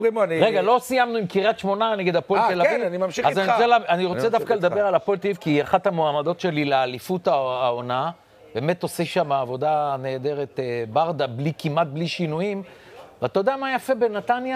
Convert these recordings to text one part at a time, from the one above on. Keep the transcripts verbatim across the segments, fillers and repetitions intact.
רגע, לא סיימנו עם קריית שמונה נגד הפועל תל אביב. כן, אני ממשיך איתך. איתך. אז אני רוצה דווקא לדבר על הפועל תל אביב, כי אחת המועמדות שלי לאליפות העונה, באמת עושה שם עבודה נהדרת ברדה, בלי, כמעט בלי שינויים. ואתה יודע מה יפה בנתניה?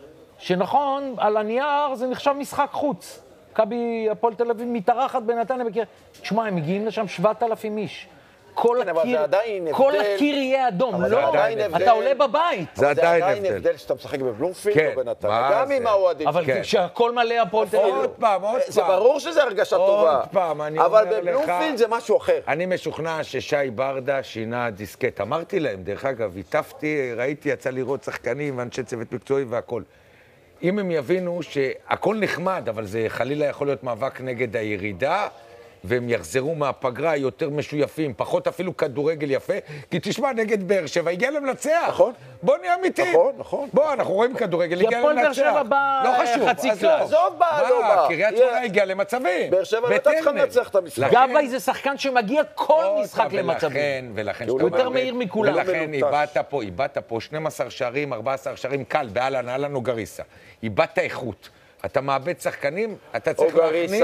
שנכון, על הנייר זה נחשב משחק חוץ. מכבי הפועל תל אביב מתארחת בנתניה בקריית. תשמע, הם מגיעים לשם שבעת אלפים איש. כל הקיר, כל הקיר יהיה אדום, לא, אתה עולה בבית. זה עדיין הבדל שאתה משחק בבלומפילד או בנתניה, גם עם האוהדים. אבל כשהכל מלא הפועל תל אביב. עוד פעם, עוד פעם. זה ברור שזה הרגשה טובה. עוד פעם, אני אומר לך. אבל בבלומפילד זה משהו אחר. אני משוכנע ששי ברדה שינה דיסקט. אמרתי להם, דרך אגב, היטפתי, ראיתי, יצא לראות שחקנים ואנשי צוות מקצועי והכל. אם הם יבינו שהכל נחמד, אבל זה חלילה יכול להיות מאבק נגד הירידה, והם יחזרו מהפגרה יותר משויפים, פחות אפילו כדורגל יפה, כי תשמע, נגד באר שבע, הגיע להם לנצח. נכון. בוא נהיה אמיתיים. נכון, נכון. בוא, אנחנו רואים כדורגל, הגיע להם לנצח. כי הפועל באר שבע בא חצי קלאס. עזוב בא, לא בא. קריית שמונה הגיע למצבים. באר שבע הייתה צריכה לנצח את המשחק. גבאי זה שחקן שמגיע כל משחק למצבים. ולכן, הוא יותר מהיר מכולם. ולכן, איבדת פה, איבדת פה שנים עשר שערים, ארבעה עשר שערים קל, באלן, אלן או גריסה. איבדת איכות. אתה מאבד שחקנים, אתה צריך להכניס...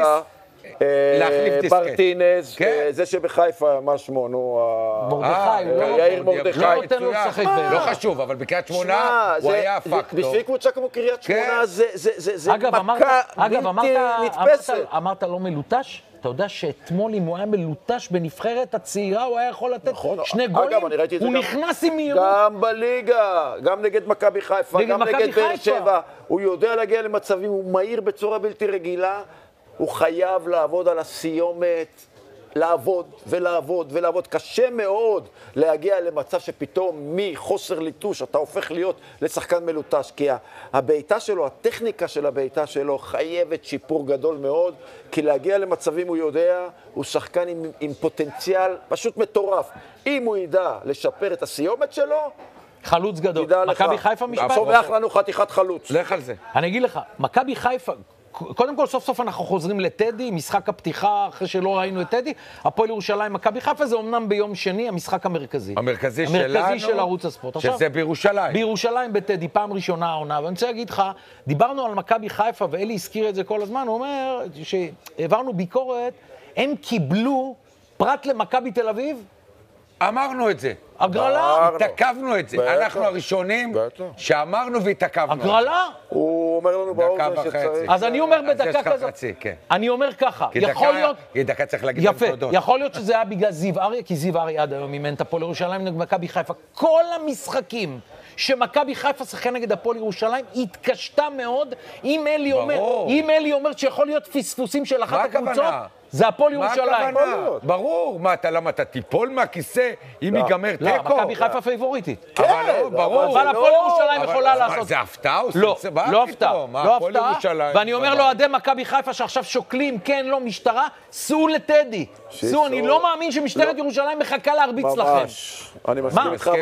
להחליף דיסקט. פרטינז, זה שבחיפה, מה שמו, נו... מרדכי, יאיר מרדכי. לא נותן לו לשחק בו. לא חשוב, אבל בקריית שמונה הוא היה פקטור. בשביל קבוצה כמו קריית שמונה זה מכה בלתי נתפסת. אמרת לא מלוטש? אתה יודע שאתמול אם הוא היה מלוטש בנבחרת הצעירה, הוא היה יכול לתת שני גולים, הוא נכנס עם מהירות. גם בליגה, גם נגד מכבי חיפה, גם נגד באר שבע. הוא יודע להגיע למצבים, הוא מהיר בצורה בלתי רגילה. הוא חייב לעבוד על הסיומת, לעבוד ולעבוד ולעבוד. קשה מאוד להגיע למצב שפתאום מחוסר ליטוש אתה הופך להיות לשחקן מלוטש, כי הבעיטה שלו, הטכניקה של הבעיטה שלו חייבת שיפור גדול מאוד, כי להגיע למצבים הוא יודע, הוא שחקן עם, עם פוטנציאל פשוט מטורף. אם הוא ידע לשפר את הסיומת שלו, חלוץ גדול. מכבי חיפה משפט. צומח לנו חתיכת חלוץ. לך על זה. אני אגיד לך, מכבי חיפה... קודם כל, סוף סוף אנחנו חוזרים לטדי, משחק הפתיחה, אחרי שלא ראינו את טדי, הפועל ירושלים, מכבי חיפה, זה אומנם ביום שני, המשחק המרכזי. המרכזי שלנו, המרכזי של ערוץ הספורט. שזה עכשיו, בירושלים. בירושלים בטדי, פעם ראשונה העונה, ואני רוצה להגיד לך, דיברנו על מכבי חיפה, ואלי הזכיר את זה כל הזמן, הוא אומר שהעברנו ביקורת, הם קיבלו פרט למכבי תל אביב, אמרנו את זה. הגרלה? התעכבנו את זה. אנחנו הראשונים שאמרנו והתעכבנו. הגרלה? הוא אומר לנו באוזן שצריך. אז אני אומר בדקה כזאת. אני אומר ככה, יכול להיות... דקה צריך להגיד להם תודות. יפה, יכול להיות שזה היה בגלל זיו אריה, כי זיו אריה עד היום אימן את הפועל ירושלים נגד מכבי חיפה. כל המשחקים שמכבי חיפה שחקה נגד הפועל ירושלים התקשתה מאוד, אם אלי אומר, אם אלי אומר שיכול להיות פספוסים של אחת הקבוצות, זה הפועל ירושלים. ברור, מה אתה, למה אתה תיפול מהכיסא אם ייגמר תיקו? לא, מכבי חיפה פייבוריטית. כן, ברור. אבל הפועל ירושלים יכולה לעשות. זה הפתעה או לא, לא הפתעה, לא הפתעה. ירושלים. ואני אומר לו, עדי מכבי חיפה שעכשיו שוקלים, כן, לא, משטרה, סעו לטדי. סעו, אני לא מאמין שמשטרת ירושלים מחכה להרביץ לכם. ממש. אני מסכים איתך.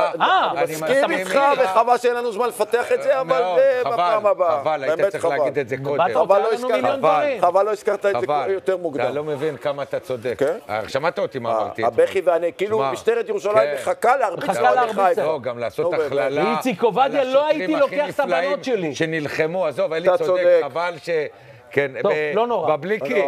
אני מסכים איתך, וחבל שאין לנו זמן לפתח את זה, אבל בפעם הבאה. חבל, היית צריך להגיד את זה קודם. חבל לא הזכרת את זה יותר מוקדם. אתה לא מבין כמה אתה צודק. שמעת אותי מה אמרתי. הבכי ואני, כאילו משטרת ירושלים מחכה להרביץ לחיפה. לא, גם לעשות הכללה. איציק עובדיה, לא הייתי לוקח את הבנות שלי. שנלחמו, עזוב, אלי צודק, חבל ש... כן, טוב, לא נורא. בבליקי...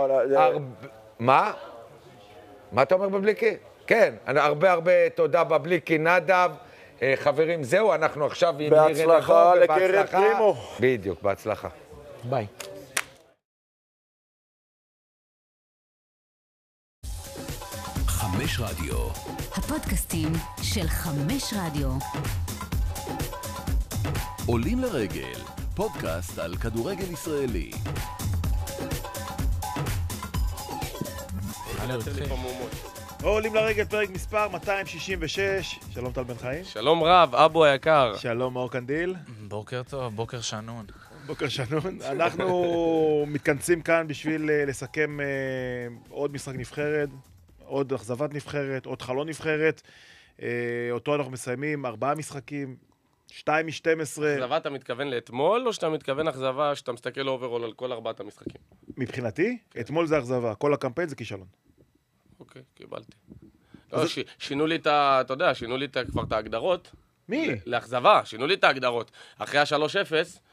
מה? מה אתה אומר בבליקי? כן, הרבה הרבה תודה בבליקי, נדב. חברים, זהו, אנחנו עכשיו עם בהצלחה לקרב פרימו. בדיוק, בהצלחה. ביי. חמש רדיו. הפודקאסטים של חמש רדיו. עולים לרגל, פודקאסט על כדורגל ישראלי. עולים לרגל, פרק מספר מאתיים שישים ושש. שלום טל בן חיים. שלום רב, אבו היקר. שלום מאור קנדיל. בוקר טוב, בוקר שנון. בוקר שנון. אנחנו מתכנסים כאן בשביל לסכם עוד משחק נבחרת, עוד אכזבת נבחרת, עוד חלון נבחרת. אותו אנחנו מסיימים, ארבעה משחקים, שתיים משתים עשרה. אכזבה אתה מתכוון לאתמול, או שאתה מתכוון אכזבה שאתה מסתכל אוברול על כל ארבעת המשחקים? מבחינתי, אתמול זה אכזבה, כל הקמפיין זה כישלון. אוקיי, קיבלתי. לא, שינו לי את ה... אתה יודע, שינו לי כבר את ההגדרות. מי? לאכזבה, שינו לי את ההגדרות. אחרי ה-שלוש אפס,